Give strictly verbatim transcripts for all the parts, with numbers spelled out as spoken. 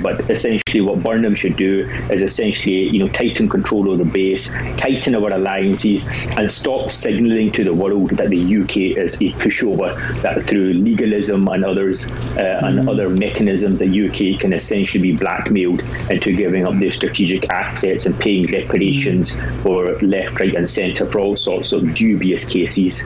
but essentially what Burnham should do is essentially, you know, tighten control of the base, tighten our alliances, and stop signalling to the world that the U K is a pushover, that through legalism and others uh, and mm. other mechanisms, the U K can essentially be blackmailed into giving up their strategic assets and paying reparations mm. for left, right and centre for all sorts of dubious cases.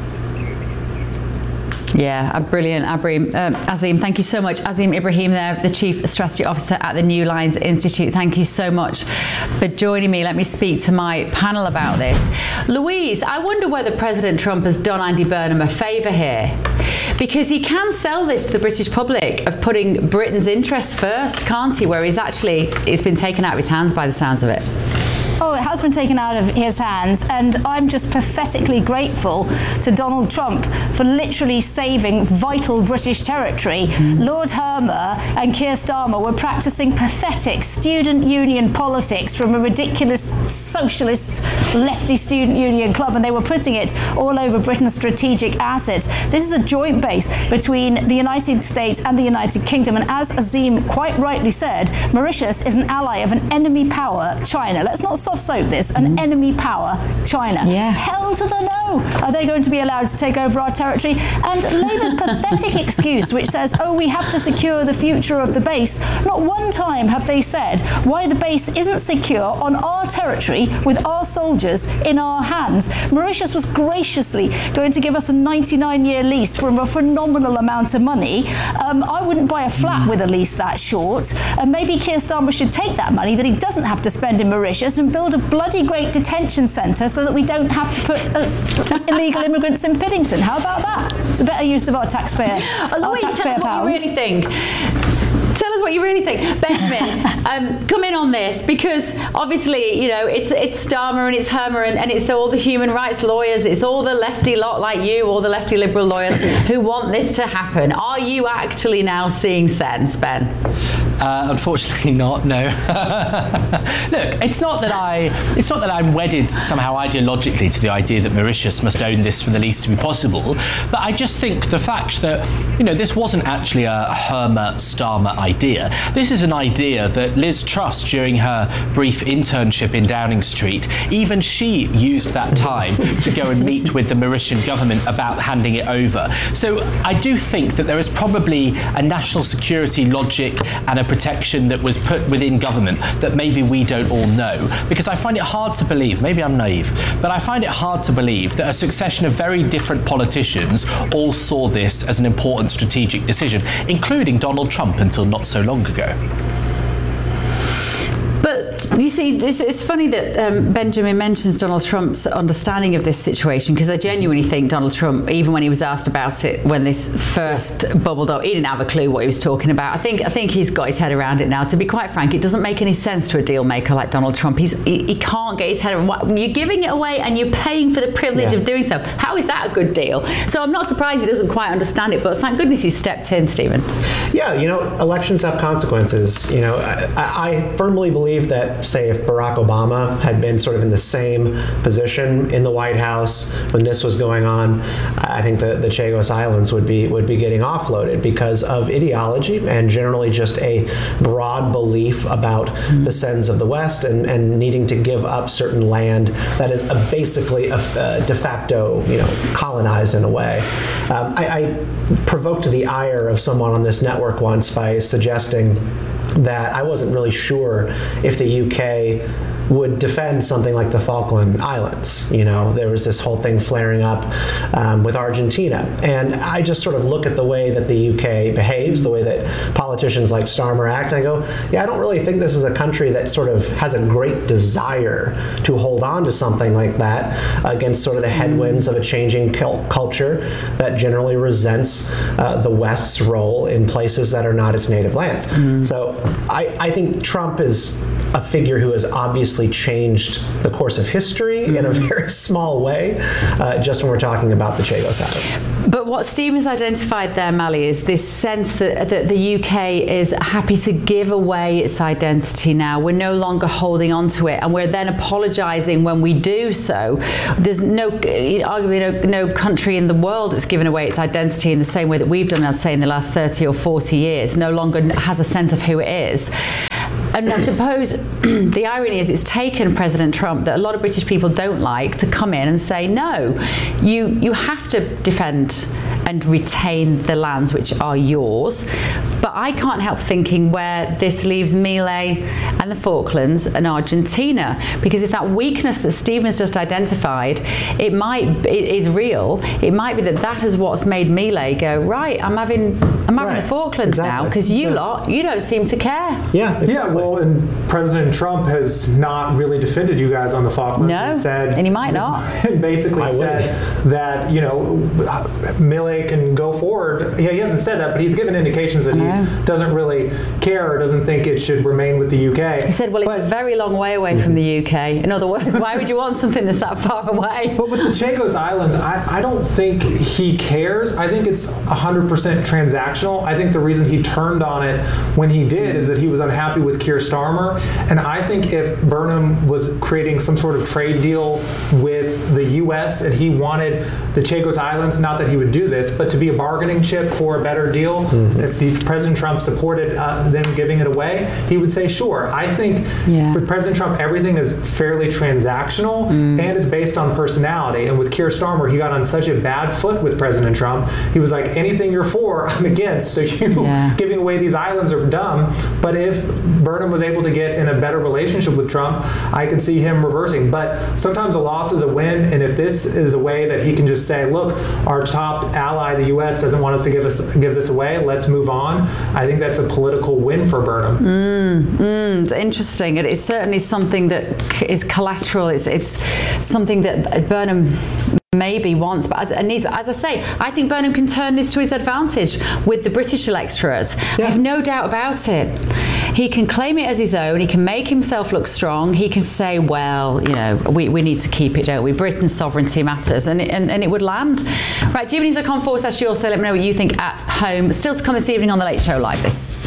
Yeah, brilliant, Abrim. Um, Azeem, thank you so much. Azeem Ibrahim there, the Chief Strategy Officer at the New Lines Institute. Thank you so much for joining me. Let me speak to my panel about this. Louise, I wonder whether President Trump has done Andy Burnham a favour here, because he can sell this to the British public of putting Britain's interests first, can't he, where he's actually, it's been taken out of his hands by the sounds of it. Oh, it has been taken out of his hands, and I'm just pathetically grateful to Donald Trump for literally saving vital British territory. Mm. Lord Hermer and Keir Starmer were practicing pathetic student union politics from a ridiculous socialist lefty student union club, and they were putting it all over Britain's strategic assets. This is a joint base between the United States and the United Kingdom, and as Azeem quite rightly said, Mauritius is an ally of an enemy power, China. Let's not soft soap this, an mm. enemy power, China. Yeah. Hell to the no! Are they going to be allowed to take over our territory? And Labour's pathetic excuse, which says, oh, we have to secure the future of the base. Not one time have they said why the base isn't secure on our territory with our soldiers in our hands. Mauritius was graciously going to give us a ninety-nine year lease for a phenomenal amount of money. Um, I wouldn't buy a flat mm. with a lease that short. And maybe Keir Starmer should take that money that he doesn't have to spend in Mauritius and build a bloody great detention centre so that we don't have to put uh, illegal immigrants in Piddington. How about that? It's a better use of our taxpayer, oh, our Louise, taxpayer tell us what pounds. you really think. Tell us what you really think. Benjamin, um, come in on this, because obviously, you know, it's it's Starmer and it's Hermer and, and it's all the human rights lawyers, it's all the lefty lot like you, all the lefty liberal lawyers who want this to happen. Are you actually now seeing sense, Ben? Uh, unfortunately not, no. Look, it's not that I it's not that I'm wedded somehow ideologically to the idea that Mauritius must own this for the least to be possible, but I just think the fact that, you know, this wasn't actually a Hermer-Starmer idea. This is an idea that Liz Truss, during her brief internship in Downing Street, even she used that time to go and meet with the Mauritian government about handing it over. So I do think that there is probably a national security logic and a protection that was put within government that maybe we don't all know, because I find it hard to believe, maybe I'm naive, but I find it hard to believe that a succession of very different politicians all saw this as an important strategic decision, including Donald Trump until not so long ago. But you see, this, it's funny that um, Benjamin mentions Donald Trump's understanding of this situation, because I genuinely think Donald Trump, even when he was asked about it when this first bubbled up, he didn't have a clue what he was talking about. I think I think he's got his head around it now. To be quite frank, it doesn't make any sense to a deal maker like Donald Trump. He's he, he can't get his head around. You're giving it away and you're paying for the privilege yeah. of doing so. How is that a good deal? So I'm not surprised he doesn't quite understand it. But thank goodness he stepped in, Stephen. Yeah, you know, elections have consequences. You know, I, I firmly believe that, say, if Barack Obama had been sort of in the same position in the White House when this was going on, I think the, the Chagos Islands would be would be getting offloaded because of ideology and generally just a broad belief about mm. the sins of the West and, and needing to give up certain land that is a basically a, a de facto, you know, colonized in a way. Um, I, I provoked the ire of someone on this network once by suggesting that I wasn't really sure if the U K would defend something like the Falkland Islands. You know, there was this whole thing flaring up um, with Argentina. And I just sort of look at the way that the U K behaves, the way that politicians like Starmer act, and I go, yeah, I don't really think this is a country that sort of has a great desire to hold on to something like that against sort of the headwinds of a changing culture that generally resents uh, the West's role in places that are not its native lands. Mm. So I, I think Trump is a figure who has obviously changed the course of history mm. in a very small way, uh, just when we're talking about the Chagos Islands. But what Steve has identified there, Mally, is this sense that, that the U K is happy to give away its identity now. We're no longer holding on to it, and we're then apologising when we do so. There's no, arguably no, no country in the world that's given away its identity in the same way that we've done, I'd say, in the last thirty or forty years, no longer has a sense of who it is. And I suppose the irony is it's taken President Trump that a lot of British people don't like to come in and say, no, you, you have to defend and retain the lands which are yours. But I can't help thinking where this leaves Mile and the Falklands and Argentina, because if that weakness that Stephen's just identified, it might it is real. It might be that that is what's made Mile go, right, I'm having I'm having Right. the Falklands Exactly. now, because you Yeah. lot, you don't seem to care. Yeah, exactly. Yeah, well, and President Trump has not really defended you guys on the Falklands No, and said, and he might not. and basically I said that, you know, Mile can go forward. Yeah, he hasn't said that, but he's given indications that I know. he doesn't really care or doesn't think it should remain with the U K. He said, well, it's But- a very long way away from the U K. In other words, why would you want something that's that far away? But with the Chagos Islands, I, I don't think he cares. I think it's one hundred percent transactional. I think the reason he turned on it when he did is that he was unhappy with Keir Starmer. And I think if Burnham was creating some sort of trade deal with the U S and he wanted the Chagos Islands, not that he would do this, but to be a bargaining chip for a better deal, mm-hmm. if the, President Trump supported uh, them giving it away, he would say, sure. I think Yeah. with President Trump, everything is fairly transactional Mm. and it's based on personality. And with Keir Starmer, he got on such a bad foot with President Trump. He was like, anything you're for, I'm against. So you Yeah. giving away these islands are dumb. But if Burnham was able to get in a better relationship with Trump, I could see him reversing. But sometimes a loss is a win. And if this is a way that he can just say, look, our top ally, the U S, doesn't want us to give us give this away, let's move on, I think that's a political win for Burnham. Mm, mm, it's interesting. It is certainly something that c- is collateral. It's, it's something that Burnham maybe wants, but as, needs, but as I say, I think Burnham can turn this to his advantage with the British electorate. I have no doubt about it. He can claim it as his own. He can make himself look strong. He can say, well, you know, we, we need to keep it, don't we? Britain's sovereignty matters, and it, and, and it would land. Right, G B news dot com forward slash yours. So let me know what you think at home. Still to come this evening on The Late Show Live. This.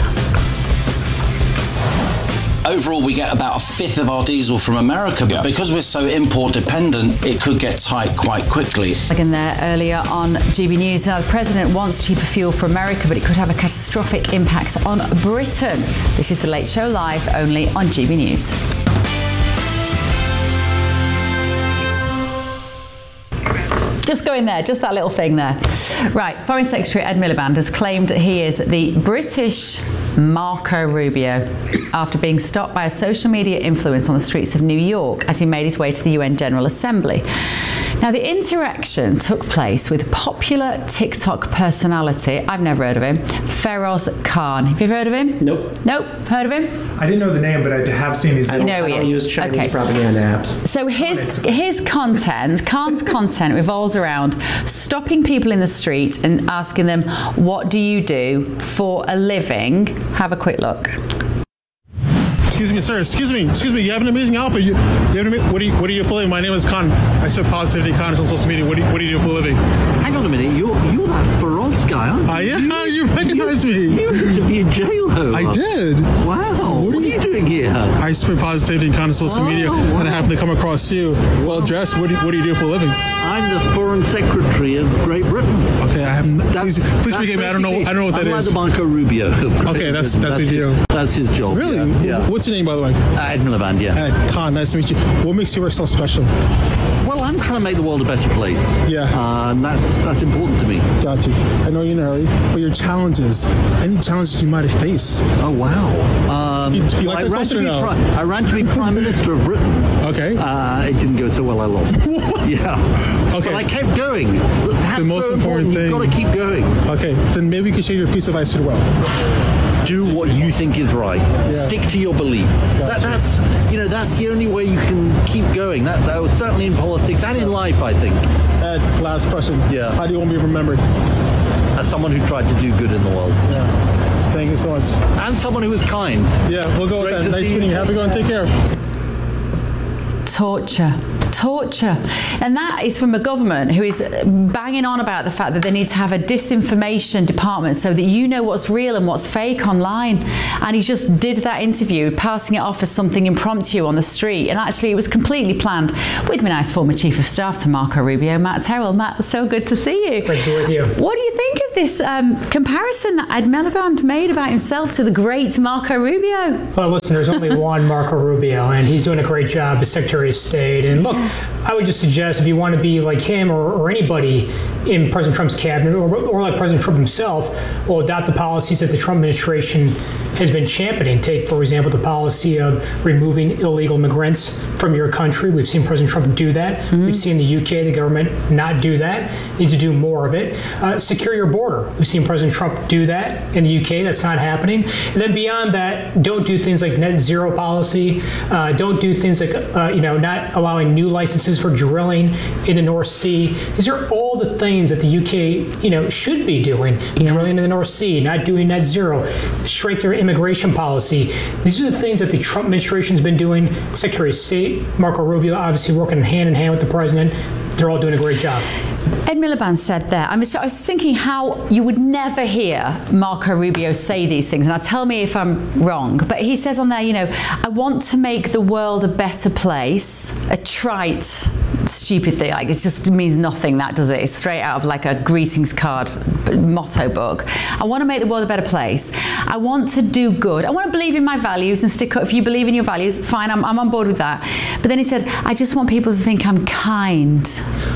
Overall, we get about a fifth of our diesel from America, but yeah. because we're so import dependent, it could get tight quite quickly. Again there earlier on G B News. Now, the President wants cheaper fuel for America, but it could have a catastrophic impact on Britain. This is The Late Show Live, only on G B News. Just go in there, just that little thing there. Right, Foreign Secretary Ed Miliband has claimed that he is the British Marco Rubio after being stopped by a social media influence on the streets of New York as he made his way to the U N General Assembly. Now, the interaction took place with popular TikTok personality, I've never heard of him, Feroz Khan. Have you ever heard of him? Nope. Nope, heard of him? I didn't know the name, but I have seen these. I You don't, know I he don't is. use Chinese Okay. propaganda apps. So his his content, Khan's content revolves around stopping people in the street and asking them, what do you do for a living? Have a quick look. Excuse me, sir. Excuse me. Excuse me. You have an amazing outfit. You, you have an, what do you What do you do for a living? My name is Khan. I serve positivity Khan on social media. What do you, What do you do for a living? Hang on a minute. You're you're that Feroz guy, aren't you? I am. You, you recognize you, me? You interviewed J-Lo. I did. Wow. What, What are do you you- doing here? I spread positivity Khan on social Oh, media, wow. and I happen to come across you, well dressed. What do you, What do you do for a living? I'm the Foreign Secretary of Great Britain. Okay, I haven't. Please, please that's forgive me. I don't know. basically- I don't know what that I'm is. like the Marco Rubio. of Great Okay, that's- Britain. that's what you his, do. That's his job. Really? Yeah. yeah. What's your name, by the way? Uh, Ed Miliband, yeah. Ed Khan. Nice to meet you. What makes your work so special? Well, I'm trying to make the world a better place. Yeah. Uh, and that's that's important to me. Got you. I know you're in a hurry, but your challenges, any challenges you might have faced. Oh wow. Um, You- you well, like I, that ran question to be or no? pri- I ran to be Prime Minister of Britain. Okay. Uh, it didn't go so well. I lost. Yeah. Okay. But I kept going. Look, that's The most so important You've got to thing- keep going. Okay, then maybe you can share your piece of advice to the world. Do what you think is right. Yeah. Stick to your beliefs. That, that's you know that's the only way you can keep going. That that was certainly in politics and in life, I think. Ed, last question. Yeah. How do you want to be remembered? As someone who tried to do good in the world Yeah. Thank you so much. and someone who was kind. Yeah, we'll go with Great that. to Nice see meeting you. you. Have a good one. Take care. Torture. Torture. And that is from a government who is banging on about the fact that they need to have a disinformation department so that you know what's real and what's fake online. And he just did that interview, passing it off as something impromptu on the street. And actually it was completely planned with my nice former Chief of Staff to Marco Rubio, Matt Terrell. Matt, so good to see you. Great to be with you. What do you think of this um, comparison that Ed Miliband made about himself to the great Marco Rubio? Well, listen, there's only one Marco Rubio, and he's doing a great job as Secretary of State. And look, I would just suggest if you want to be like him or, or anybody in President Trump's cabinet, or, or like President Trump himself, will adopt the policies that the Trump administration has been championing. Take, for example, the policy of removing illegal immigrants from your country. We've seen President Trump do that. Mm-hmm. We've seen the U K, the government, not do that. Needs to do more of it. Uh, secure your border. We've seen President Trump do that in the U K. That's not happening. And then beyond that, don't do things like net zero policy. Uh, don't do things like, uh, you know, not allowing new licenses for drilling in the North Sea. These are all the things that the U K, you know, should be doing. Yeah. Drilling in the North Sea, not doing net zero, straight through immigration policy. These are the things that the Trump administration's been doing. Secretary of State Marco Rubio obviously working hand in hand with the president. They're all doing a great job. Ed Miliband said there, I was, I was thinking how you would never hear Marco Rubio say these things, and now tell me if I'm wrong, but he says on there, you know, I want to make the world a better place. A trite, stupid thing, like it just means nothing, that does it? It's straight out of like a greetings card motto book. I want to make the world a better place. I want to do good. I want to believe in my values and stick up. If you believe in your values, fine, I'm, I'm on board with that. But then he said, I just want people to think I'm kind.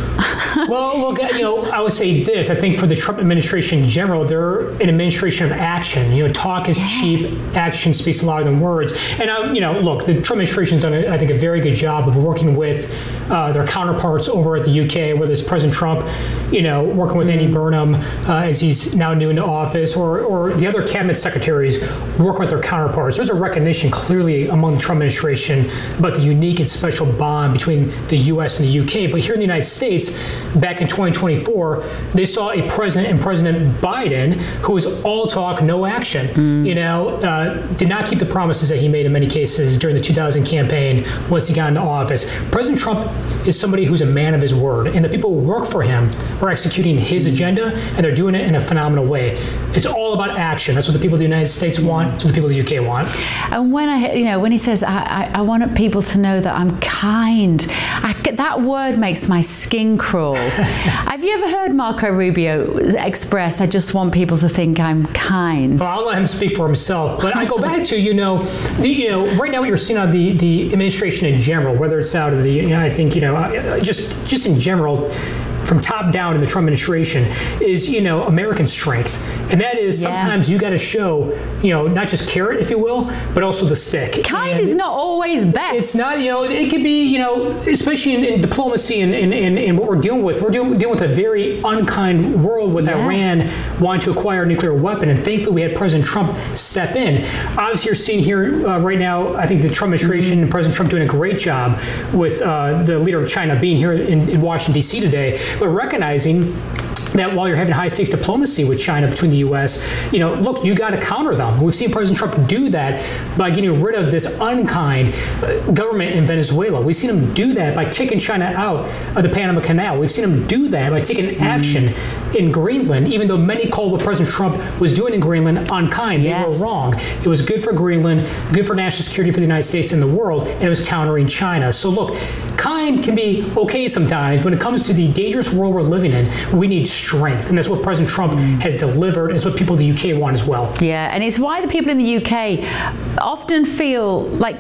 Well, look, you know, I would say this. I think for the Trump administration in general, they're an administration of action. You know, talk is yeah. cheap, action speaks louder than words. And, um, you know, look, the Trump administration's done, a, I think, a very good job of working with uh, their counterparts over at the U K, whether it's President Trump, you know, working with mm-hmm. Andy Burnham uh, as he's now new into office, or, or the other cabinet secretaries working with their counterparts. There's a recognition clearly among the Trump administration about the unique and special bond between the U S and the U K. But here in the United States, back in twenty twenty-four, they saw a president and President Biden who was all talk, no action. Mm. You know, uh, did not keep the promises that he made in many cases during the two thousand campaign once he got into office. President Trump is somebody who's a man of his word, and the people who work for him are executing his agenda, and they're doing it in a phenomenal way. It's all about action. That's what the people of the United States want. That's what the people of the U K want. And when I, you know, when he says, I, I, I want people to know that I'm kind, I, that word makes my skin crawl. Have you ever heard Marco Rubio express, I just want people to think I'm kind? Well, I'll let him speak for himself. But I go back to, you know, the, you know, right now what you're seeing out of the, the administration in general, whether it's out of the, you know, I think, you know, just just in general, from top down in the Trump administration, is, you know, American strength. And that is yeah. sometimes you got to show, you know, not just carrot, if you will, but also the stick. Kind and is not always best. It's not, you know, it could be, you know, especially in, in diplomacy and, and, and, and what we're dealing with. We're dealing, dealing with a very unkind world with yeah. Iran wanting to acquire a nuclear weapon. And thankfully we had President Trump step in. Obviously you're seeing here uh, right now, I think the Trump administration mm-hmm. and President Trump doing a great job with uh, the leader of China being here in, in Washington, D C today, but recognizing that while you're having high-stakes diplomacy with China between the U S, you know, look, you got to counter them. We've seen President Trump do that by getting rid of this unkind government in Venezuela. We've seen him do that by kicking China out of the Panama Canal. We've seen him do that by taking action in Greenland, even though many called what President Trump was doing in Greenland unkind. Yes. They were wrong. It was good for Greenland, good for national security for the United States and the world, and it was countering China. So look, kind can be okay sometimes. When it comes to the dangerous world we're living in, we need strength, and that's what President Trump mm. has delivered, and it's what people in the U K want as well. Yeah, and it's why the people in the U K often feel like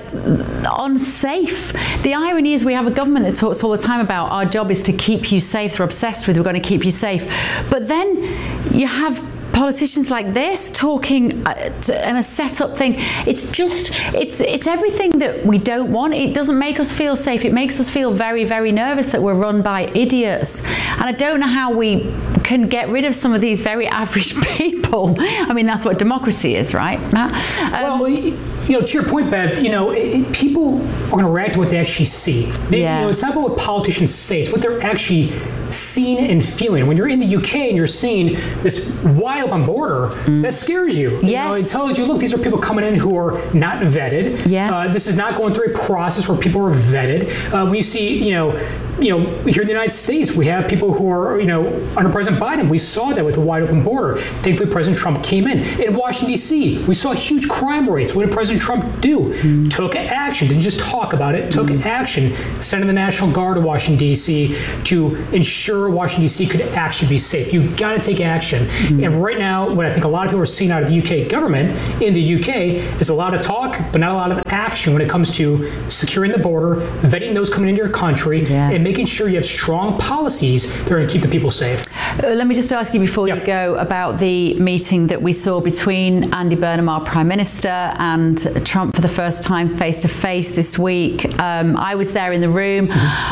unsafe. The irony is we have a government that talks all the time about our job is to keep you safe. They're obsessed with we're going to keep you safe. But then you have politicians like this talking uh, to, and a set-up thing. It's just, it's it's everything that we don't want. It doesn't make us feel safe. It makes us feel very, very nervous that we're run by idiots. And I don't know how we can get rid of some of these very average people. I mean, that's what democracy is, right, Matt? Um, well, you know, to your point, Bev, you know, it, it, people are going to react to what they actually see. They, Yeah. You know, it's not about what politicians say; it's what they're actually seeing and feeling. When you're in the U K and you're seeing this wide open border, that scares you. You know, Yes. it tells you, look, these are people coming in who are not vetted. Yeah. Uh, this is not going through a process where people are vetted. Uh, when you see, you know, you know, here in the United States, we have people who are, you know, under President Biden, we saw that with the wide open border. Thankfully, President Trump came in. In Washington, D C, we saw huge crime rates. What did President Trump do? Mm. Took action, didn't just talk about it, took mm. action, sending the National Guard to Washington, D C to ensure Washington, D C could actually be safe. You've got to take action. Mm. And right now, what I think a lot of people are seeing out of the U K government in the U K is a lot of talk, but not a lot of action when it comes to securing the border, vetting those coming into your country, Yeah. and making sure you have strong policies that are going to keep the people safe. Uh, let me just ask you before Yep. you go about the meeting that we saw between Andy Burnham, our Prime Minister, and Trump for the first time face to face this week. Um, I was there in the room.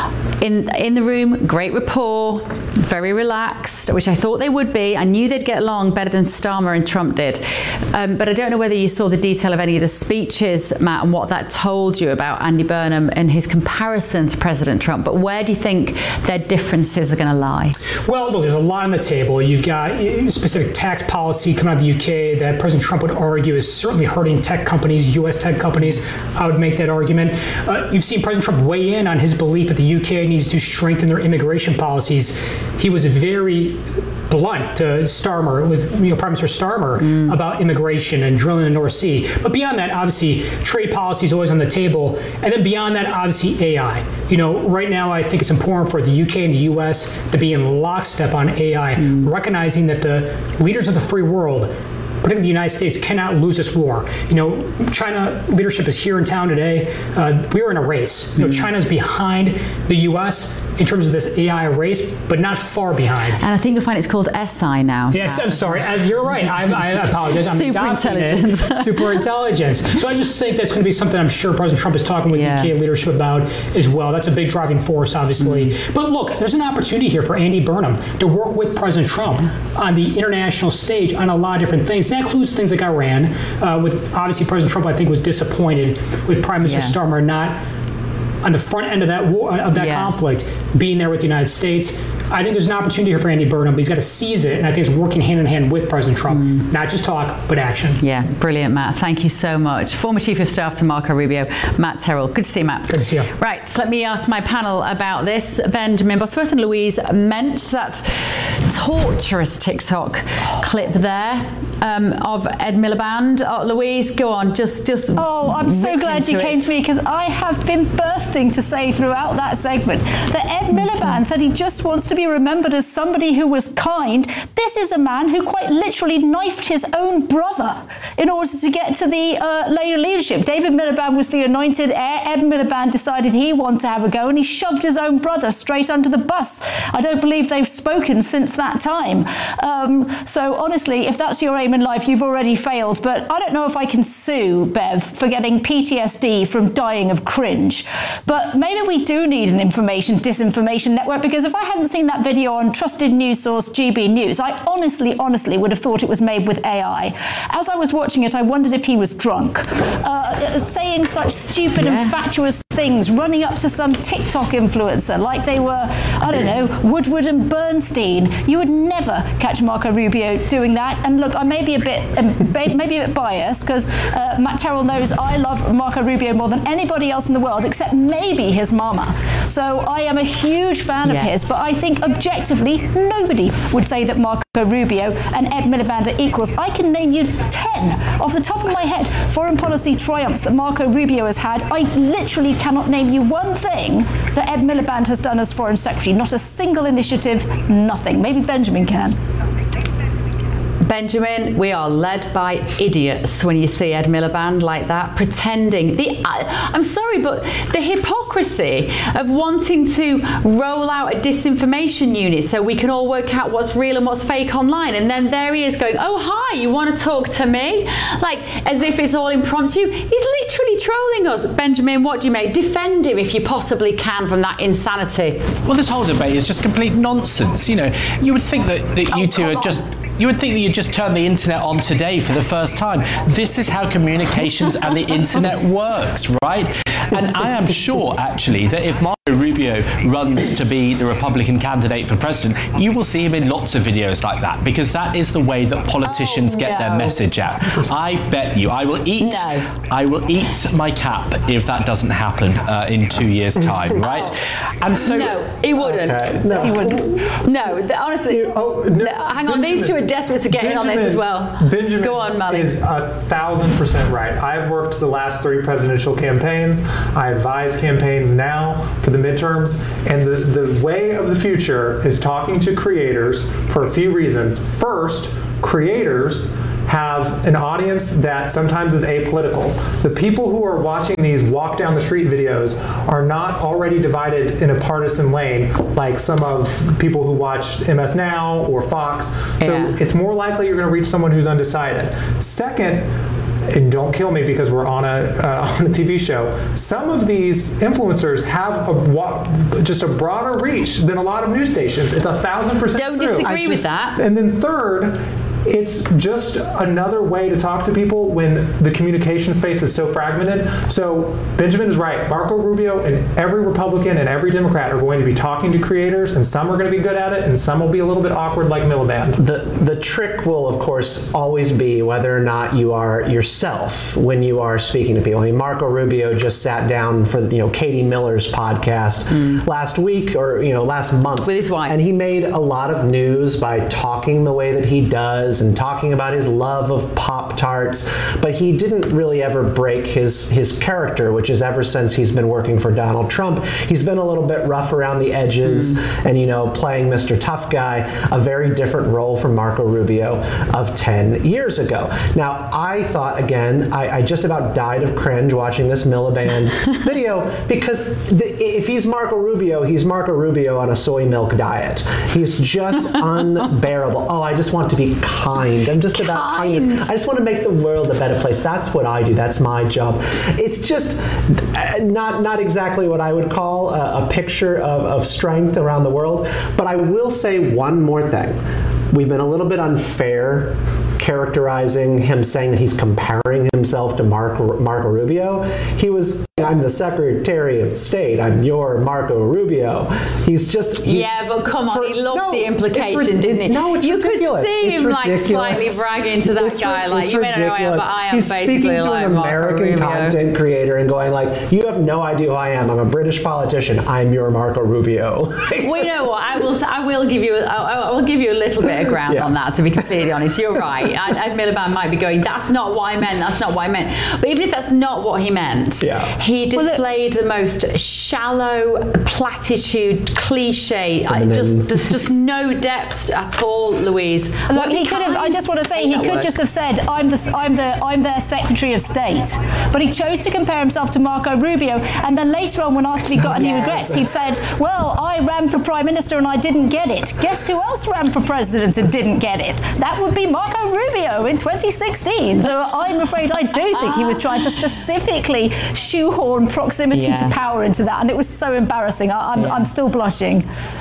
In in the room, great rapport, very relaxed, which I thought they would be. I knew they'd get along better than Starmer and Trump did. Um, but I don't know whether you saw the detail of any of the speeches, Matt, and what that told you about Andy Burnham and his comparison to President Trump. But where do you think their differences are going to lie? Well, look, there's a lot on the table. You've got uh, specific tax policy coming out of the U K that President Trump would argue is certainly hurting tech companies, U S tech companies. I would make that argument. Uh, you've seen President Trump weigh in on his belief that the U K needs to strengthen their immigration policies. He was very blunt to Starmer, with you know, Prime Minister Starmer, mm. about immigration and drilling in the North Sea. But beyond that, obviously, trade policy is always on the table. And then beyond that, obviously, A I. You know, right now, I think it's important for the U K and the U S to be in lockstep on A I, mm. recognizing that the leaders of the free world, particularly the United States, cannot lose this war. You know, China leadership is here in town today. Uh, we are in a race. You know, China's behind the U S in terms of this A I race, but not far behind. And I think you'll find it's called S I now. Yes, I'm sorry. As you're right, I'm, I apologize. I'm Super intelligence. Super intelligence. So I just think that's going to be something I'm sure President Trump is talking with Yeah. U K leadership about as well. That's a big driving force, obviously. Mm-hmm. But look, there's an opportunity here for Andy Burnham to work with President Trump on the international stage on a lot of different things. That includes things like Iran. Uh, with obviously President Trump, I think, was disappointed with Prime Minister Yeah. Starmer not on the front end of that war, of that Yeah. conflict, being there with the United States. I think there's an opportunity here for Andy Burnham, but he's got to seize it, and I think it's working hand in hand with President Trump. Mm. Not just talk, but action. Yeah, brilliant, Matt. Thank you so much. Former Chief of Staff to Marco Rubio, Matt Terrell. Good to see you, Matt. Good to see you. Right, so let me ask my panel about this. Benjamin Bosworth and Louise Mensch, that torturous TikTok clip there um, of Ed Miliband. Oh, Louise, go on, just, just. Oh, I'm so rip glad you into came it. to me, because I have been bursting to say throughout that segment that Ed Miliband said he just wants to be remembered as somebody who was kind. This is a man who quite literally knifed his own brother in order to get to the uh, Labour leadership. David Miliband was the anointed heir. Ed Miliband decided he wanted to have a go, and he shoved his own brother straight under the bus. I don't believe they've spoken since that time. Um, so honestly, if that's your aim in life, you've already failed. But I don't know if I can sue Bev for getting P T S D from dying of cringe. But maybe we do need an information disinformation network, because if I hadn't seen that video on trusted news source G B News, I honestly, honestly would have thought it was made with A I. As I was watching it, I wondered if he was drunk, uh, saying such stupid Yeah. and fatuous things, running up to some TikTok influencer like they were, I don't know, Woodward and Bernstein. You would never catch Marco Rubio doing that. And look, I may be a bit, um, maybe a bit biased, because uh, Matt Terrell knows I love Marco Rubio more than anybody else in the world, except maybe his mama. So I am a huge fan Yeah. of his, but I think objectively nobody would say that Marco Rubio and Ed Miliband are equals. I can name you ten off the top of my head foreign policy triumphs that Marco Rubio has had. I literally cannot name you one thing that Ed Miliband has done as foreign secretary. Not a single initiative, nothing. Maybe Benjamin can. Benjamin, we are led by idiots when you see Ed Miliband like that, pretending. The I, I'm sorry, but the hypocrisy of wanting to roll out a disinformation unit so we can all work out what's real and what's fake online, and then there he is going, "Oh hi, you want to talk to me?" Like as if it's all impromptu. He's literally trolling us. Benjamin, what do you make? Defend him if you possibly can from that insanity. Well, this whole debate is just complete nonsense. You know, you would think that, that you Oh, two come are on. just You would think that you'd just turn the internet on today for the first time. This is how communications and the internet works, right? And I am sure, actually, that if Marco Rubio runs to be the Republican candidate for president, you will see him in lots of videos like that, because that is the way that politicians Oh, get no. their message out. I bet you, I will eat, No. I will eat my cap if that doesn't happen uh, in two years' time, right? And so, No, he wouldn't. Okay. No. He wouldn't. No, th- honestly. Oh, no, no, hang on, these two are desperate to get in on this as well. Benjamin Go on, Mally. is a thousand percent right. I've worked the last three presidential campaigns. I advise campaigns now for the midterms. And the, the way of the future is talking to creators for a few reasons. First, creators have an audience that sometimes is apolitical. The people who are watching these walk down the street videos are not already divided in a partisan lane like some of people who watch M S Now or Fox. So Yeah. it's more likely you're going to reach someone who's undecided. Second, and don't kill me because we're on a uh, on a T V show, some of these influencers have a wa- just a broader reach than a lot of news stations. It's a thousand percent Don't true. disagree I with just- that. And then third, it's just another way to talk to people when the communication space is so fragmented. So Benjamin is right. Marco Rubio and every Republican and every Democrat are going to be talking to creators, and some are going to be good at it, and some will be a little bit awkward like Miliband. The the trick will, of course, always be whether or not you are yourself when you are speaking to people. I mean, Marco Rubio just sat down for you know Katie Miller's podcast last week or you know last month With his wife. and he made a lot of news by talking the way that he does and talking about his love of Pop-Tarts, but he didn't really ever break his his character, which is ever since he's been working for Donald Trump, he's been a little bit rough around the edges and you know playing Mister Tough Guy, a very different role from Marco Rubio of ten years ago. Now, I thought, again, I, I just about died of cringe watching this Miliband video because the, if he's Marco Rubio, he's Marco Rubio on a soy milk diet. He's just unbearable. Oh, I just want to be kind. I'm just about Kind. kindness. I just want to make the world a better place. That's what I do. That's my job. It's just uh, not not exactly what I would call a, a picture of, of strength around the world. But I will say one more thing. We've been a little bit unfair characterizing him, saying that he's comparing himself to Marco, Marco Rubio. He was, I'm the Secretary of State. I'm your Marco Rubio. He's just... He's, Yeah, but come on, for- he loved no, the it's implication, rid- didn't he? No, it's you ridiculous. could see It's him like ridiculous. slightly bragging to that It's guy, ri- like, it's you may not know who I am, ridiculous. but I am He's basically speaking to like an Marco American Rubio. content creator and going like, you have no idea who I am. I'm a British politician. I'm your Marco Rubio. Well, you know what? I will. T- I will give you. A, I, I will give you a little bit of ground Yeah. on that. To be completely honest, you're right. I, I, Miliband might be going. That's not what I meant. That's not what I meant. But even if that's not what he meant, Yeah. he displayed the most shallow platitude, cliche. I, Feminine. just, there's just no depth at all, Louise. Look, What he could have. I just want to say Make he that could work. just have said, "I'm the, I'm the, I'm their Secretary of State," but he chose to compare himself to Marco Rubio. And then later on, when asked if he got any Yes. regrets, he'd said, "Well, I ran for Prime Minister and I didn't get it. Guess who else ran for President and didn't get it? That would be Marco Rubio in twenty sixteen." So I'm afraid I do think he was trying to specifically shoehorn proximity Yeah. to power into that, and it was so embarrassing. I, I'm, I'm still blushing.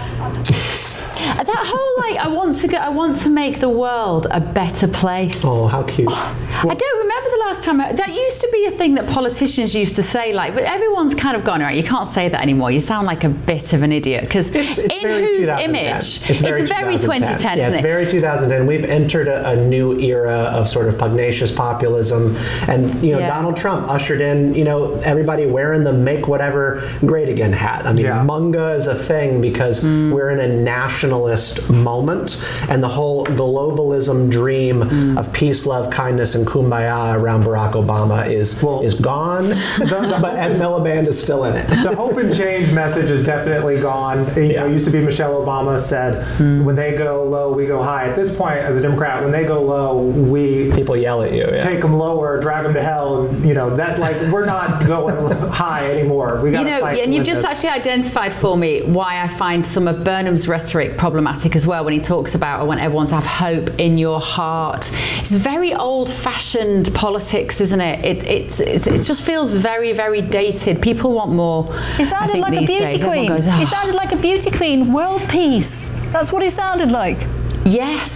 That whole like, I want to go. I want to make the world a better place. Oh, how cute. I don't remember the last time I, that used to be a thing that politicians used to say, like, but everyone's kind of gone, right, you can't say that anymore. You sound like a bit of an idiot because It's, it's in very whose two thousand ten. image? It's very, very twenty ten, Yeah, isn't it's it? very two thousand ten. We've entered a, a new era of sort of pugnacious populism, and you know Yeah. Donald Trump ushered in you know everybody wearing the "Make Whatever Great Again" hat. I mean, Yeah. MUNGA is a thing because Mm. we're in a nationalist moment, and the whole globalism dream Mm. of peace, love, kindness, and kumbaya around Barack Obama is Well, is gone, but Ed Miliband is still in it. The hope and change message is definitely gone. You Yeah. know, it used to be Michelle Obama said, when they go low, we go high. At this point, as a Democrat, when they go low, we People yell at you. Yeah. take them lower, drag them to hell. And, you know, that like we're not going high anymore. We got You to know, fight and to you've win just this. actually identified for me why I find some of Burnham's rhetoric problematic as well when he talks about I want everyone to have hope in your heart. It's very old-fashioned politics, isn't it? It, it, it, it just feels very, very dated. People want more. He I sounded think, like a these beauty days. Everyone queen. Goes, He "Oh." sounded like a beauty queen. World peace. That's what he sounded like. Yes.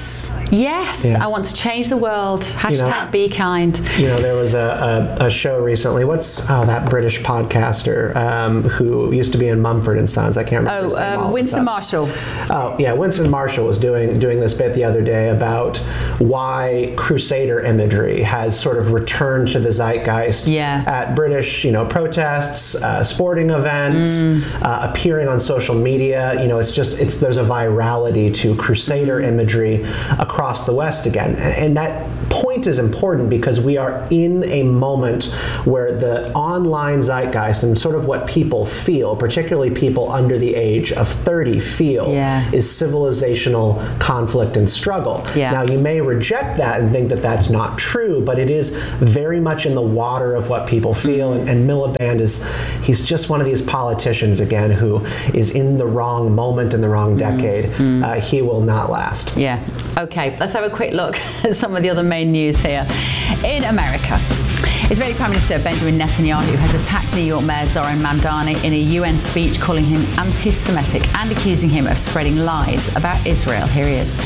Yes, Yeah. I want to change the world. Hashtag You know, be kind. You know, there was a, a, a show recently. What's oh, that British podcaster um, who used to be in Mumford and Sons? I can't remember. Oh, his name all um, of a Winston sudden. Marshall. Oh, yeah, Winston Marshall was doing doing this bit the other day about why Crusader imagery has sort of returned to the zeitgeist Yeah. at British, you know, protests, uh, sporting events, Mm. uh, appearing on social media. You know, it's just it's there's a virality to Crusader imagery across the West again, and, and that point is important because we are in a moment where the online zeitgeist and sort of what people feel, particularly people under the age of thirty, feel Yeah. is civilizational conflict and struggle. Yeah. Now, you may reject that and think that that's not true, but it is very much in the water of what people feel. And, and Miliband is, he's just one of these politicians, again, who is in the wrong moment in the wrong decade. Uh, he will not last. Yeah. Okay, let's have a quick look at some of the other main news here. In America, Israeli Prime Minister Benjamin Netanyahu has attacked New York Mayor Zoran Mamdani in a U N speech, calling him anti-Semitic and accusing him of spreading lies about Israel. Here he is.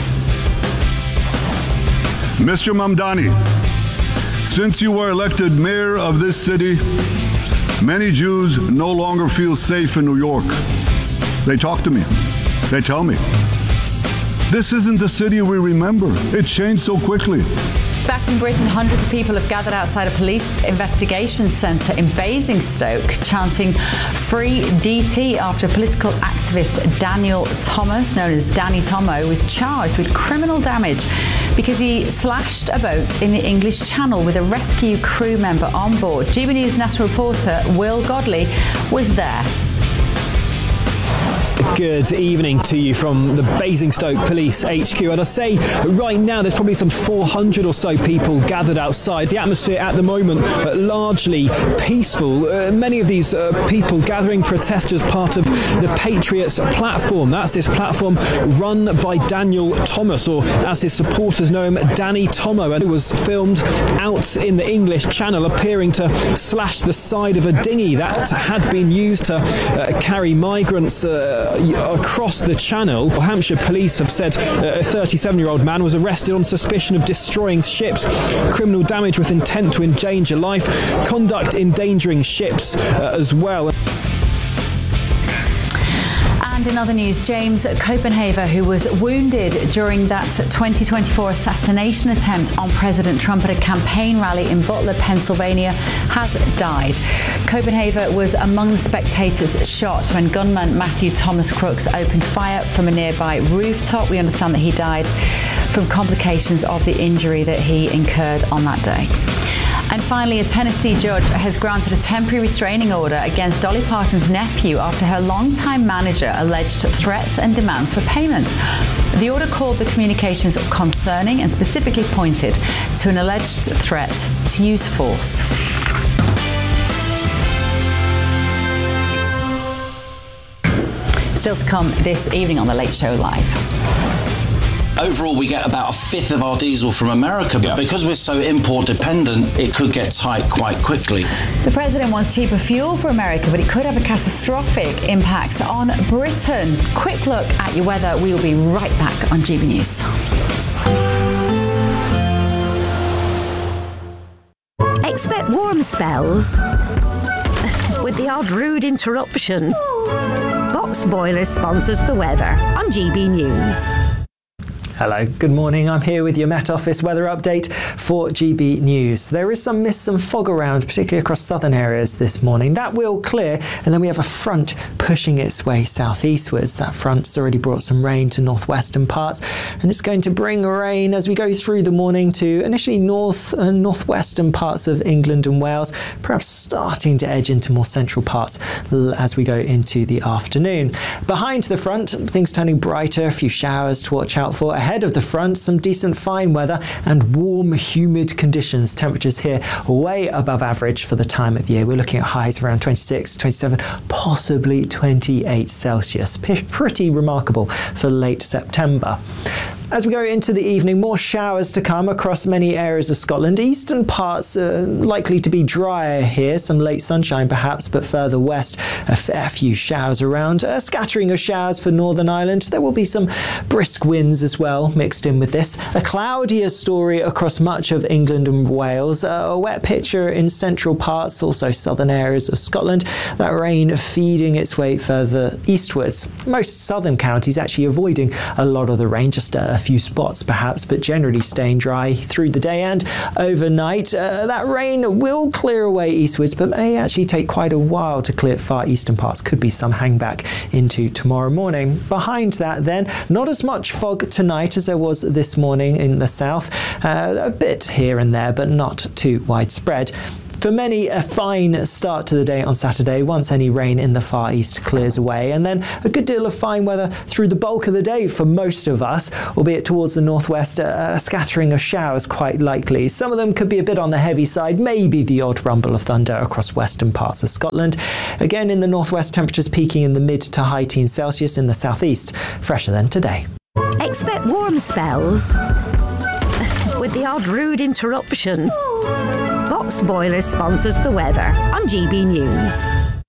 Mister Mamdani, since you were elected mayor of this city, many Jews no longer feel safe in New York. They talk to me. They tell me. This isn't the city we remember. It changed so quickly. Back in Britain, hundreds of people have gathered outside a police investigations centre in Basingstoke, chanting "Free D T" after political activist Daniel Thomas, known as Danny Tomo, was charged with criminal damage because he slashed a boat in the English Channel with a rescue crew member on board. G B News national reporter Will Godley was there. Good evening to you from the Basingstoke Police H Q. And I say right now there's probably some four hundred or so people gathered outside. The atmosphere at the moment uh, largely peaceful. Uh, many of these uh, people gathering protest as part of the Patriots platform. That's this platform run by Daniel Thomas, or as his supporters know him, Danny Tomo. And it was filmed out in the English Channel, appearing to slash the side of a dinghy that had been used to uh, carry migrants uh, across the Channel. Hampshire police have said a thirty-seven-year-old man was arrested on suspicion of destroying ships, criminal damage with intent to endanger life, conduct endangering ships uh, as well. And in other news, James Copenhaver, who was wounded during that twenty twenty-four assassination attempt on President Trump at a campaign rally in Butler, Pennsylvania, has died. Copenhaver was among the spectators shot when gunman Matthew Thomas Crooks opened fire from a nearby rooftop. We understand that he died from complications of the injury that he incurred on that day. And finally, a Tennessee judge has granted a temporary restraining order against Dolly Parton's nephew after her longtime manager alleged threats and demands for payment. The order called the communications concerning and specifically pointed to an alleged threat to use force. Still to come this evening on The Late Show Live. Overall, we get about a fifth of our diesel from America, but Yeah. because we're so import dependent, it could get tight quite quickly. The president wants cheaper fuel for America, but it could have a catastrophic impact on Britain. Quick look at your weather. We will be right back on G B News. Expect warm spells with the odd rude interruption. Box Boilers sponsors the weather on G B News. Hello, good morning. I'm here with your Met Office weather update for G B News. There is some mist and fog around, particularly across southern areas this morning. That will clear, and then we have a front pushing its way southeastwards. That front's already brought some rain to northwestern parts, and it's going to bring rain as we go through the morning to initially north and northwestern parts of England and Wales, perhaps starting to edge into more central parts as we go into the afternoon. Behind the front, things turning brighter, a few showers to watch out for. Ahead of the front, some decent fine weather and warm, humid conditions. Temperatures here way above average for the time of year. We're looking at highs around twenty-six, twenty-seven, possibly twenty-eight Celsius. P- pretty remarkable for late September. As we go into the evening, more showers to come across many areas of Scotland. Eastern parts are likely to be drier here, some late sunshine perhaps, but further west, a fair few showers around. A scattering of showers for Northern Ireland. There will be some brisk winds as well mixed in with this. A cloudier story across much of England and Wales. A wet picture in central parts, also southern areas of Scotland. That rain feeding its way further eastwards. Most southern counties actually avoiding a lot of the rain, just a few spots perhaps, but generally staying dry through the day and overnight. Uh, that rain will clear away eastwards, but may actually take quite a while to clear far eastern parts. Could be some hangback into tomorrow morning. Behind that then, not as much fog tonight as there was this morning in the south. Uh, a bit here and there, but not too widespread. For many, a fine start to the day on Saturday once any rain in the far east clears away, and then a good deal of fine weather through the bulk of the day for most of us, albeit towards the northwest, a, a scattering of showers quite likely. Some of them could be a bit on the heavy side, maybe the odd rumble of thunder across western parts of Scotland. Again, in the northwest, temperatures peaking in the mid to high teens Celsius. In the southeast, fresher than today. Expect warm spells with the odd rude interruption. Box Boilers sponsors the weather on G B News.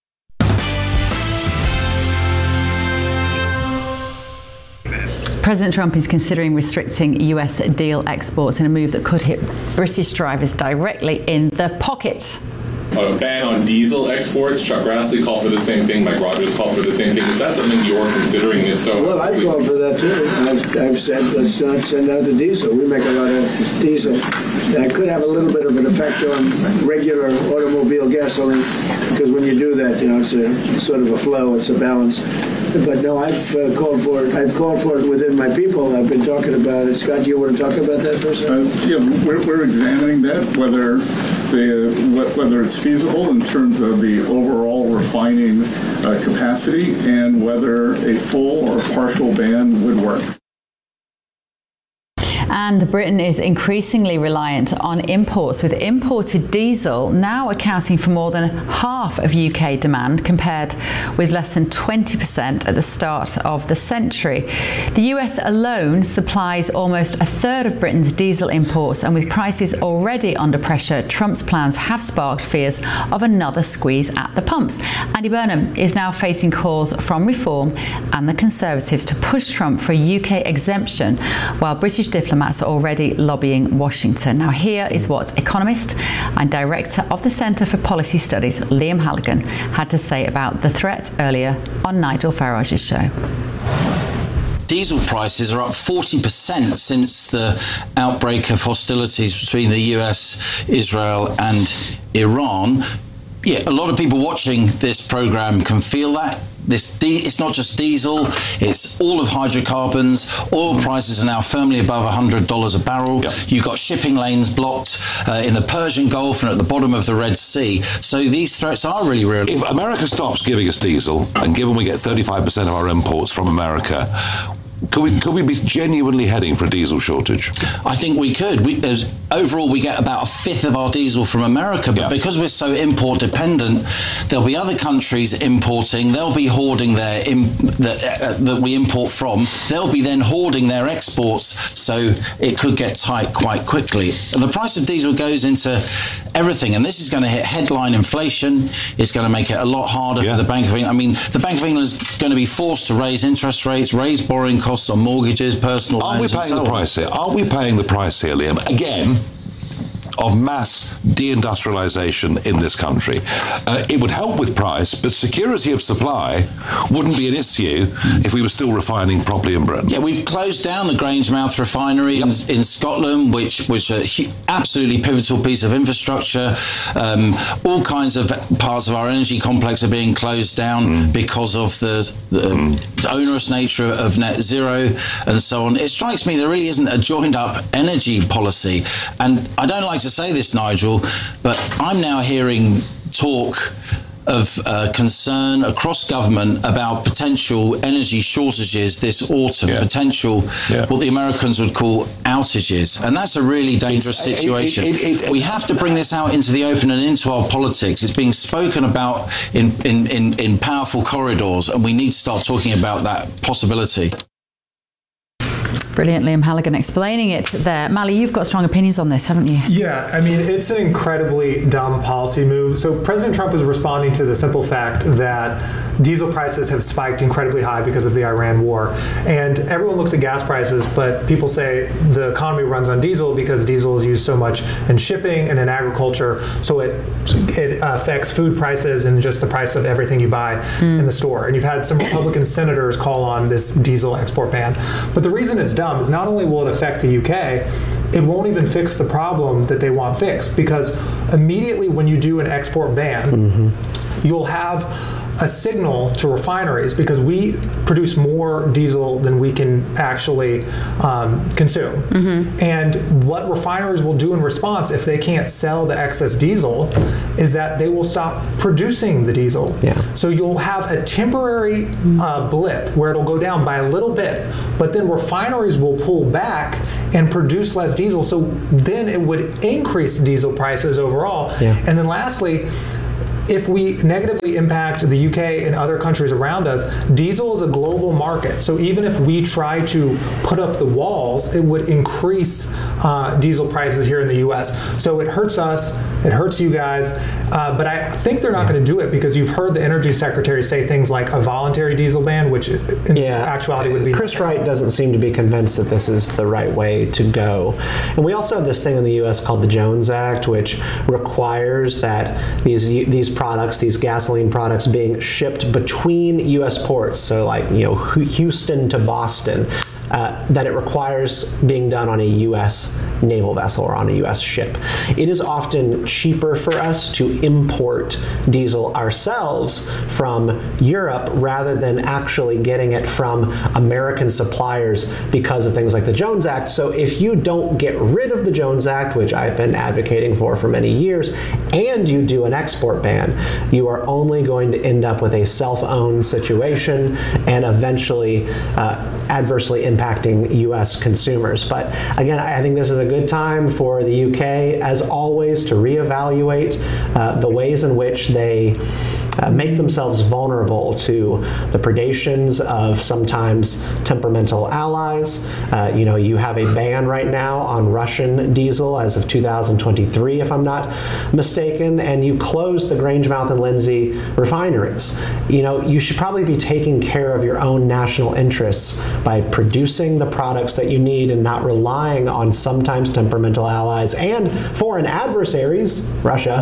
President Trump is considering restricting U S deal exports in a move that could hit British drivers directly in the pocket. A ban on diesel exports. Chuck Grassley called for the same thing. Mike Rogers called for the same thing. Is that something you're considering? If so, well, I called for that too. I've, I've said let's not send out the diesel. We make a lot of diesel. That could have a little bit of an effect on regular automobile gasoline, because when you do that, you know, it's a sort of a flow. It's a balance. But no, I've uh, called for it. I've called for it within my people. I've been talking about it. Scott, you want to talk about that for a second? Uh, yeah, we're, we're examining that, whether the, whether it's feasible in terms of the overall refining uh, capacity, and whether a full or partial ban would work. And Britain is increasingly reliant on imports, with imported diesel now accounting for more than half of U K demand, compared with less than twenty percent at the start of the century. The U S alone supplies almost a third of Britain's diesel imports, and with prices already under pressure, Trump's plans have sparked fears of another squeeze at the pumps. Andy Burnham is now facing calls from Reform and the Conservatives to push Trump for a U K exemption, while British diplomats are already lobbying Washington. Now, here is what economist and director of the Centre for Policy Studies, Liam Halligan, had to say about the threat earlier on Nigel Farage's show. Diesel prices are up forty percent since the outbreak of hostilities between the U S, Israel and Iran. Yeah, a lot of people watching this programme can feel that. This di- it's not just diesel, it's all of hydrocarbons. Oil prices are now firmly above one hundred dollars a barrel. Yep. You've got shipping lanes blocked uh, in the Persian Gulf and at the bottom of the Red Sea. So these threats are really real. If America stops giving us diesel, and given we get thirty-five percent of our imports from America, Could we, could we be genuinely heading for a diesel shortage? I think we could. We, as, overall, we get about a fifth of our diesel from America, but yeah. because we're so import dependent, there'll be other countries importing. They'll be hoarding their im, that, uh, that we import from. They'll be then hoarding their exports, so it could get tight quite quickly. And the price of diesel goes into everything, and this is going to hit headline inflation. It's going to make it a lot harder yeah. for the Bank of England. I mean, the Bank of England is going to be forced to raise interest rates, raise borrowing costs on mortgages, personal Aren't loans. we paying and so the price here? Aren't we paying the price here, Liam? Again, of mass deindustrialization in this country. Uh, it would help with price, but security of supply wouldn't be an issue if we were still refining properly in Britain. Yeah, we've closed down the Grangemouth refinery yep. in, in Scotland, which was a hu- absolutely pivotal piece of infrastructure. Um, all kinds of parts of our energy complex are being closed down mm. because of the, the, mm. the onerous nature of net zero and so on. It strikes me there really isn't a joined-up energy policy, and I don't like to say this, Nigel, but I'm now hearing talk of uh, concern across government about potential energy shortages this autumn, yeah. potential yeah. what the Americans would call outages, and that's a really dangerous it's, situation. It, it, it, we have to bring this out into the open and into our politics. It's being spoken about in, in, in, in powerful corridors, and we need to start talking about that possibility. Brilliant, Liam Halligan explaining it there. Mally, you've got strong opinions on this, haven't you? Yeah, I mean, it's an incredibly dumb policy move. So President Trump is responding to the simple fact that diesel prices have spiked incredibly high because of the Iran war. And everyone looks at gas prices, but people say the economy runs on diesel because diesel is used so much in shipping and in agriculture, so it it affects food prices and just the price of everything you buy mm. in the store. And you've had some Republican senators call on this diesel export ban. But the reason it's dumb is not only will it affect the U K, it won't even fix the problem that they want fixed, because immediately when you do an export ban, mm-hmm. you'll have a signal to refineries, because we produce more diesel than we can actually um, consume. Mm-hmm. And what refineries will do in response, if they can't sell the excess diesel, is that they will stop producing the diesel. Yeah. So you'll have a temporary uh, blip where it'll go down by a little bit, but then refineries will pull back and produce less diesel. So then it would increase diesel prices overall. Yeah. And then lastly, if we negatively impact the U K and other countries around us, diesel is a global market. So even if we try to put up the walls, it would increase uh, diesel prices here in the U S. So it hurts us, it hurts you guys, uh, but I think they're not going to do it, because you've heard the Energy Secretary say things like a voluntary diesel ban, which in yeah. actuality would be... Chris Wright doesn't seem to be convinced that this is the right way to go. And we also have this thing in the U S called the Jones Act, which requires that these these products, these gasoline products, being shipped between U S ports, so like, you know, Houston to Boston, uh, that it requires being done on a U S naval vessel or on a U S ship. It is often cheaper for us to import diesel ourselves from Europe rather than actually getting it from American suppliers because of things like the Jones Act. So if you don't get rid of the Jones Act, which I've been advocating for for many years, and you do an export ban, you are only going to end up with a self-owned situation and eventually uh, adversely impacting U S consumers. But again, I think this is a good time for the U K, as always, to reevaluate uh, the ways in which they Uh, make themselves vulnerable to the predations of sometimes temperamental allies. Uh, you know, you have a ban right now on Russian diesel as of two thousand twenty-three, if I'm not mistaken, and you close the Grangemouth and Lindsay refineries. You know, you should probably be taking care of your own national interests by producing the products that you need and not relying on sometimes temperamental allies and foreign adversaries, Russia,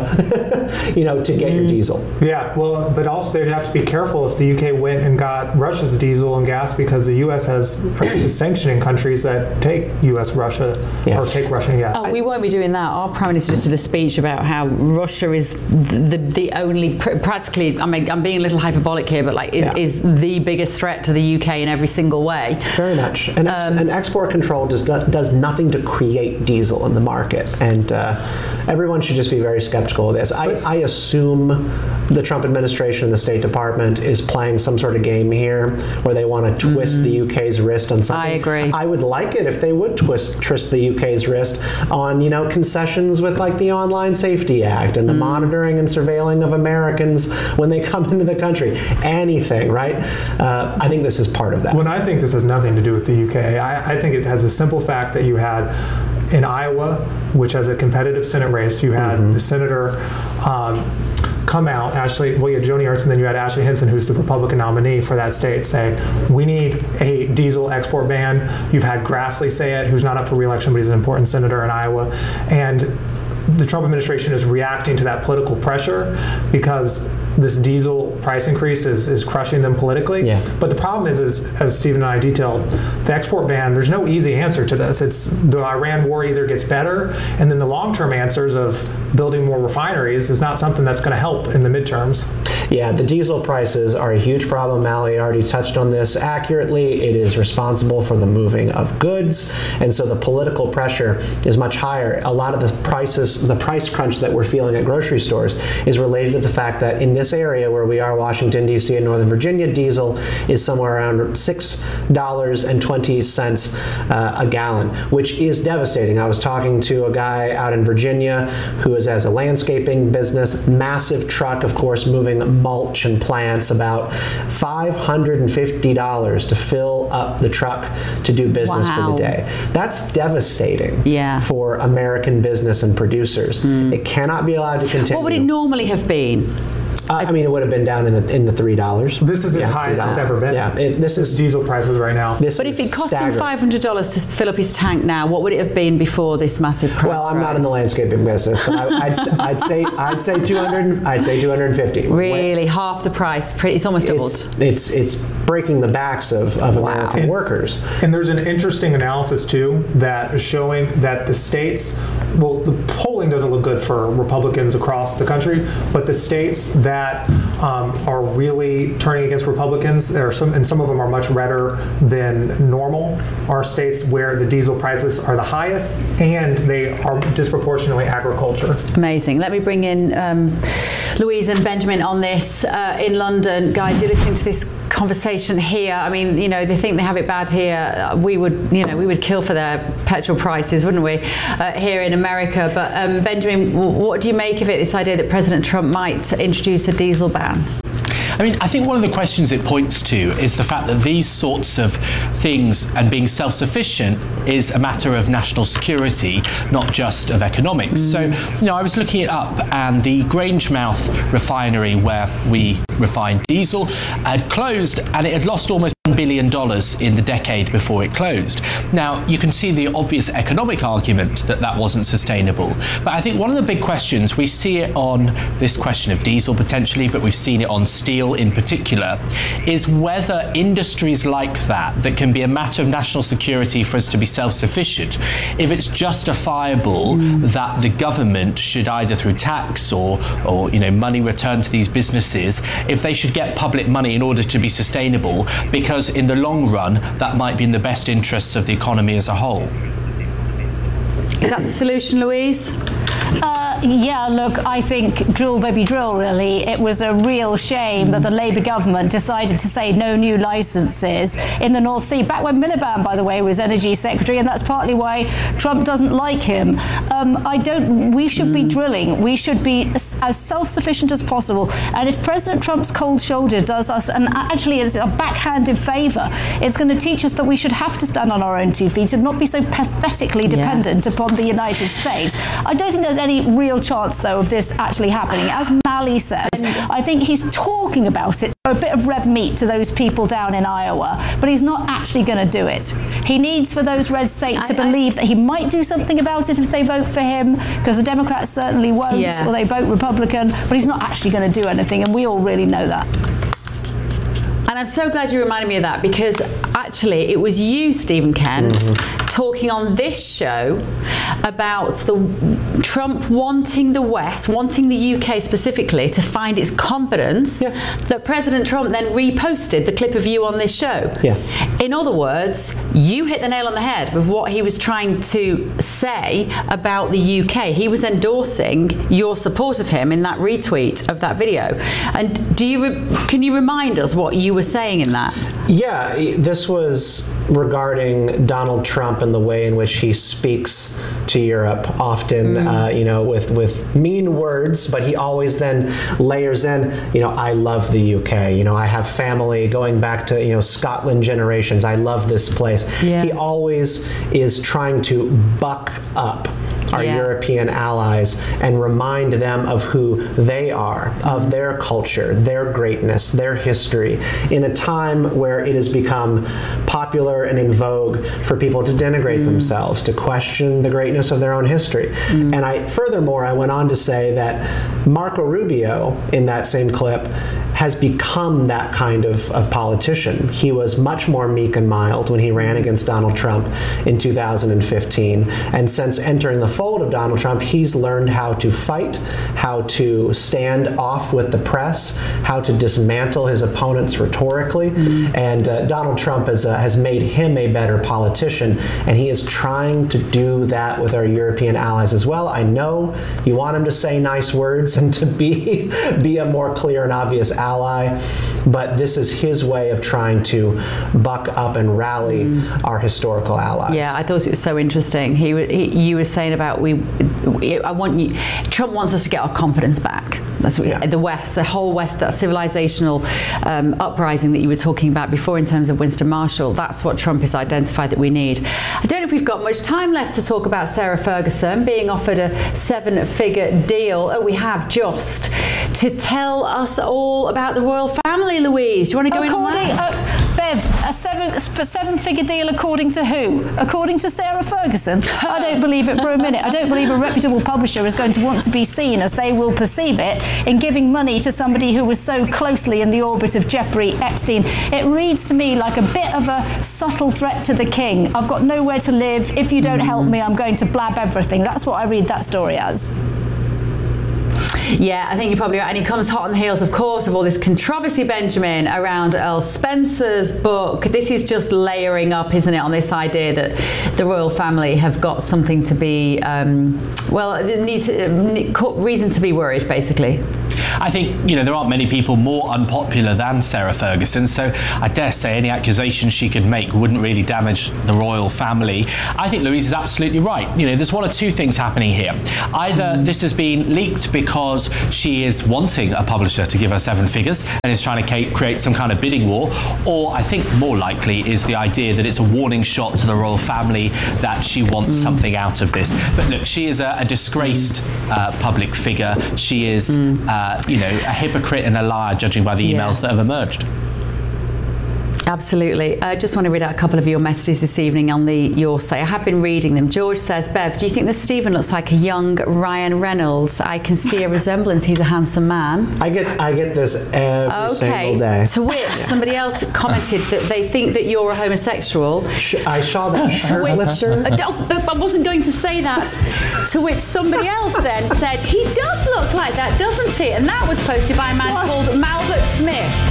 you know, to get mm. your diesel. Yeah. Well, but also they'd have to be careful if the U K went and got Russia's diesel and gas, because the U S has is sanctioning countries that take U S Russia yeah. or take Russian gas. Oh, we won't be doing that. Our Prime Minister just did a speech about how Russia is the the only practically. I mean, I'm being a little hyperbolic here, but like is yeah. is the biggest threat to the U K in every single way. Very much. And, um, and export control does does nothing to create diesel in the market, and uh, everyone should just be very skeptical of this. I, I assume the Trump administration and the State Department is playing some sort of game here where they want to twist mm-hmm. the U K's wrist on something. I agree. I would like it if they would twist twist the U K's wrist on, you know, concessions with like the Online Safety Act and the mm. monitoring and surveilling of Americans when they come into the country. Anything, right? Uh, I think this is part of that. Well, I think this has nothing to do with the U K. I, I think it has the simple fact that you had in Iowa, which has a competitive Senate race, you had mm-hmm. the senator um, come out, Ashley, well, you had Joni Ernst, and then you had Ashley Hinson, who's the Republican nominee for that state, say, we need a diesel export ban. You've had Grassley say it, who's not up for re-election, but he's an important senator in Iowa. And the Trump administration is reacting to that political pressure because this diesel price increase is, is crushing them politically. Yeah. But the problem is, is, as Stephen and I detailed, the export ban, there's no easy answer to this. It's the Iran war either gets better, and then the long-term answers of building more refineries is not something that's going to help in the midterms. Yeah, the diesel prices are a huge problem. Mally already touched on this accurately. It is responsible for the moving of goods, and so the political pressure is much higher. A lot of the prices, the price crunch that we're feeling at grocery stores is related to the fact that in this area where we are, Washington, D C and Northern Virginia, diesel is somewhere around six dollars and twenty cents uh, a gallon, which is devastating. I was talking to a guy out in Virginia who is was as a landscaping business, massive truck, of course, moving mulch and plants, about five hundred fifty dollars to fill up the truck to do business Wow. for the day. That's devastating Yeah. for American business and producers. Mm. It cannot be allowed to continue. What would it normally have been? Uh, I mean, it would have been down in the in the three dollars. This is its highest it's ever been. Yeah, it, this is diesel prices right now. This But if is it cost staggering. him five hundred dollars to fill up his tank now, what would it have been before this massive price Well, I'm rise? not in the landscaping business, but I, I'd, I'd say I'd say two hundred. I'd say two hundred fifty. Really, half the price. Pretty, it's almost doubled. It's it's, it's breaking the backs of, of American And- workers. And there's an interesting analysis too that is showing that the states, well, the polling doesn't look good for Republicans across the country, but the states that um, are really turning against Republicans, there are some, and some of them are much redder than normal, are states where the diesel prices are the highest and they are disproportionately agriculture. Amazing. Let me bring in um, Louise and Benjamin on this uh, in London. Guys, you're listening to this conversation here. I mean, you know, they think they have it bad here. We would, you know, we would kill for their petrol prices, wouldn't we, uh, here in America? But um, Benjamin, w- what do you make of it, this idea that President Trump might introduce a diesel ban? I mean, I think one of the questions it points to is the fact that these sorts of things and being self-sufficient is a matter of national security, not just of economics. Mm. So, you know, I was looking it up, and the Grangemouth refinery where we refine diesel had closed, and it had lost almost one billion dollars in the decade before it closed. Now, you can see the obvious economic argument that that wasn't sustainable. But I think one of the big questions, we see it on this question of diesel potentially, but we've seen it on steel in particular, is whether industries like that, that can be a matter of national security for us to be self-sufficient, if it's justifiable mm. that the government should either through tax or, or you know, money returned to these businesses, if they should get public money in order to be sustainable, because in the long run, that might be in the best interests of the economy as a whole. Is that the solution, Louise? Uh, yeah, look, I think drill, baby, drill, really. It was a real shame that the Labour government decided to say no new licences in the North Sea, back when Miliband, by the way, was Energy Secretary, and that's partly why Trump doesn't like him. Um, I don't, we should be drilling. We should be as, as self-sufficient as possible. And if President Trump's cold shoulder does us, and actually it's a backhanded favour, it's going to teach us that we should have to stand on our own two feet and not be so pathetically dependent yeah. upon the United States. I don't think there's any real chance, though, of this actually happening. As Mally says, I think he's talking about it, a bit of red meat to those people down in Iowa, but he's not actually going to do it. He needs for those red states to I, believe I, that he might do something about it if they vote for him, because the Democrats certainly won't, yeah. or they vote Republican, but he's not actually going to do anything, and we all really know that. And I'm so glad you reminded me of that, because actually it was you, Stephen Kent, mm-hmm. talking on this show about the Trump wanting the West, wanting the U K specifically, to find its confidence, yeah. that President Trump then reposted the clip of you on this show. Yeah. In other words, you hit the nail on the head with what he was trying to say about the U K. He was endorsing your support of him in that retweet of that video. And do you re- can you remind us what you were saying in that? Yeah, this was regarding Donald Trump and the way in which he speaks to Europe, often, mm. uh, you know, with, with mean words, but he always then layers in, you know, I love the U K. You know, I have family going back to, you know, Scotland generations. I love this place. Yeah. He always is trying to buck up our yeah. European allies and remind them of who they are, of their culture, their greatness, their history, in a time where it has become popular and in vogue for people to denigrate mm. themselves, to question the greatness of their own history. Mm. And I, furthermore, I went on to say that Marco Rubio, in that same clip, has become that kind of, of politician. He was much more meek and mild when he ran against Donald Trump in two thousand fifteen. And since entering the fold of Donald Trump, he's learned how to fight, how to stand off with the press, how to dismantle his opponents rhetorically. Mm-hmm. And uh, Donald Trump has, uh, has made him a better politician. And he is trying to do that with our European allies as well. I know you want him to say nice words and to be, be a more clear and obvious ally. ally, but this is his way of trying to buck up and rally mm. our historical allies. Yeah, I thought it was so interesting. He, he you were saying about we, we, I want you. Trump wants us to get our confidence back. That's what, yeah. the West, the whole West, that civilizational um, uprising that you were talking about before in terms of Winston Marshall. That's what Trump has identified that we need. I don't know if we've got much time left to talk about Sarah Ferguson being offered a seven-figure deal. Oh, we have just to tell us all about the royal family. Louise, do you want to go according, in on that? Uh, Bev, a seven, for seven-figure deal according to who? According to Sarah Ferguson? I don't believe it for a minute. I don't believe a reputable publisher is going to want to be seen, as they will perceive it, in giving money to somebody who was so closely in the orbit of Jeffrey Epstein. It reads to me like a bit of a subtle threat to the king. I've got nowhere to live. If you don't mm. help me, I'm going to blab everything. That's what I read that story as. Yeah, I think you're probably right. And he comes hot on the heels, of course, of all this controversy, Benjamin, around Earl Spencer's book. This is just layering up, isn't it, on this idea that the royal family have got something to be, um, well, need to, need, reason to be worried, basically. I think, you know, there aren't many people more unpopular than Sarah Ferguson, so I dare say any accusation she could make wouldn't really damage the royal family. I think Louise is absolutely right. You know, there's one or two things happening here. Either this has been leaked because she is wanting a publisher to give her seven figures and is trying to create some kind of bidding war, or I think more likely is the idea that it's a warning shot to the royal family that she wants mm. something out of this. But look, she is a, a disgraced uh, public figure. She is... Mm. Uh, Uh, you know, a hypocrite and a liar, judging by the emails yeah. that have emerged. Absolutely. I just want to read out a couple of your messages this evening on the Your Say. I have been reading them. George says, Bev, do you think that Stephen looks like a young Ryan Reynolds? I can see a resemblance. He's a handsome man. I get I get this every okay. single day. To which somebody else commented that they think that you're a homosexual. I saw that. To which, I wasn't going to say that. To which somebody else then said, he does look like that, doesn't he? And that was posted by a man called Malbert Smith.